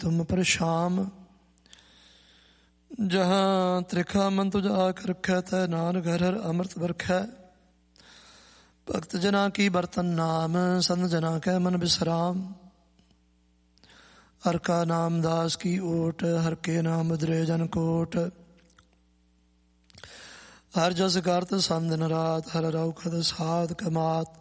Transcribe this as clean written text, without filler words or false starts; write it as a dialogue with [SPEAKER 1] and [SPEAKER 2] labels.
[SPEAKER 1] ਤੁਮ ਪ੍ਰਸ਼ਾਮ। ਜਹਾਂ ਤ੍ਰਿਖਾ ਮਨ ਤੁਝ ਆਖ ਰਖੈ, ਤੈ ਨਾਨਕ ਹਰਿ ਹਰਿ ਅੰਮ੍ਰਿਤ ਬਰਖੈ। ਭਗਤ ਜਨਾ ਕੀ ਬਰਤਨ ਨਾਮ, ਸੰਤ ਜਨਾ ਕੈ ਮਨ ਬਿਸਰਾਮ। ਹਰਿ ਕਾ ਨਾਮ ਦਾਸ ਕੀ ਓਟ, ਹਰਿ ਕੇ ਨਾਮ ਉਦਰੇ ਜਨ ਕੋਟ। ਹਰਿ ਜਸ ਕਰਤ ਸੰਤ ਦਿਨ ਰਾਤ, ਹਰਿ ਰਉ ਖਦ ਸਾਧ ਕਮਾਤ।